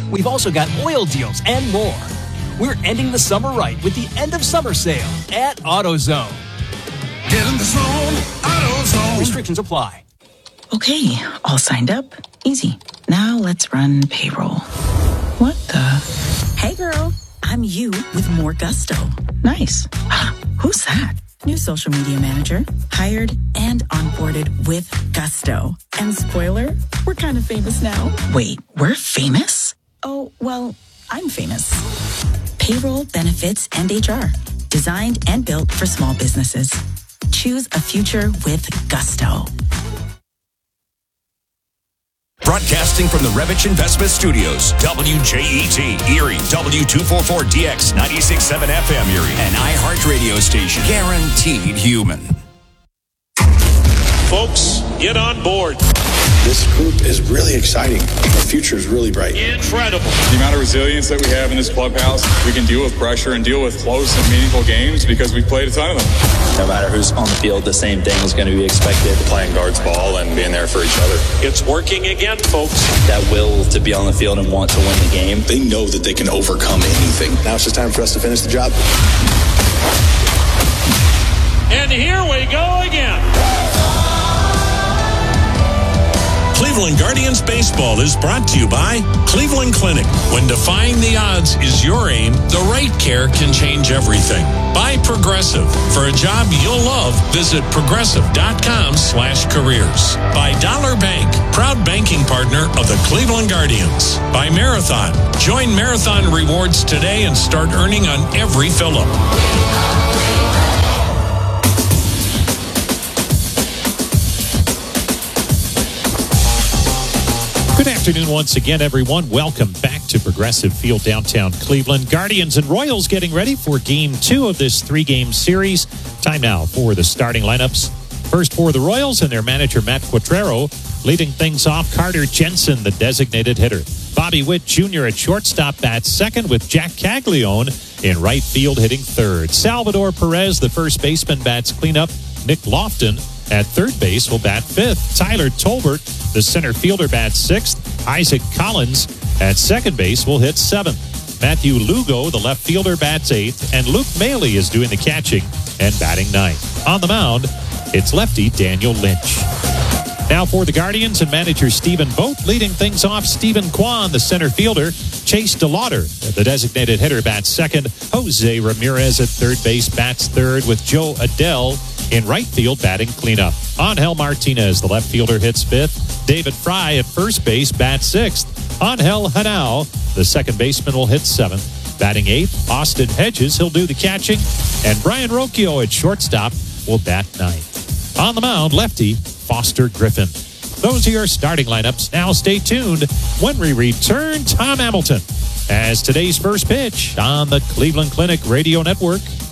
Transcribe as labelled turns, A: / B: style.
A: We've also got oil deals and more. We're ending the summer right with the end of summer sale at AutoZone.
B: Get in the zone, AutoZone.
A: Restrictions apply.
C: Okay, all signed up. Easy. Now let's run payroll. What the? Hey girl, I'm you with more gusto. Nice. Who's that? New social media manager. Hired and onboarded with gusto. And spoiler, we're kind of famous now. Wait, we're famous? Oh, well, I'm famous. Payroll, benefits, and HR. Designed and built for small businesses. Choose a future with gusto.
D: Broadcasting from the Revich Investment Studios, WJET, Erie, W244DX, 96.7 FM Erie, an iHeart radio station, guaranteed human.
E: Folks, get on board.
F: This group is really exciting. The future is really bright.
E: Incredible.
G: The amount of resilience that we have in this clubhouse, we can deal with pressure and deal with close and meaningful games because we've played a ton of them.
H: No matter who's on the field, the same thing is going to be expected.
I: Playing guards ball and being there for each other.
E: It's working again, folks.
H: That will to be on the field and want to win the game.
F: They know that they can overcome anything. Now it's just time for us to finish the job.
E: And here we go again.
J: Cleveland Guardians Baseball is brought to you by Cleveland Clinic. When defying the odds is your aim, the right care can change everything. By Progressive. For a job you'll love, visit progressive.com/careers. By Dollar Bank, proud banking partner of the Cleveland Guardians. By Marathon. Join Marathon Rewards today and start earning on every fill-up.
K: Good afternoon once again, everyone. Welcome back to Progressive Field, downtown Cleveland. Guardians and Royals getting ready for Game 2 of this three-game series. Time now for the starting lineups. First for the Royals and their manager, Matt Quatrero. Leading things off, Carter Jensen, the designated hitter. Bobby Witt Jr. at shortstop bats second, with Jack Caglione in right field hitting third. Salvador Perez, the first baseman, bats cleanup. Nick Lofton at third base will bat fifth. Tyler Tolbert, the center fielder, bats sixth. Isaac Collins at second base will hit seventh. Matthew Lugo, the left fielder, bats eighth. And Luke Maley is doing the catching and batting ninth. On the mound, it's lefty Daniel Lynch. Now for the Guardians and manager Stephen Vogt. Leading things off, Stephen Kwan, the center fielder. Chase DeLauder, the designated hitter, bats second. Jose Ramirez at third base bats third, with Joe Adele in right field batting cleanup. Angel Martinez, the left fielder, hits fifth. David Fry at first base bats sixth. Angel Hanao, the second baseman, will hit seventh. Batting eighth, Austin Hedges, he'll do the catching. And Brian Rocchio at shortstop will bat ninth. On the mound, lefty Foster Griffin. Those are your starting lineups. Now stay tuned when we return. Tom Hamilton as today's first pitch on the Cleveland Clinic Radio Network.